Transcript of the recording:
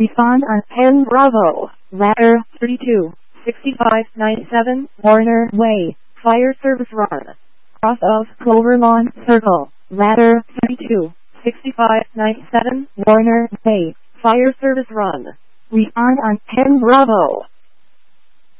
Respond on 10 Bravo, ladder 32, 6597, Warner Way, fire service run. Cross of Clover Lawn Circle, ladder 32, 6597, Warner Way, fire service run. Respond on 10 Bravo.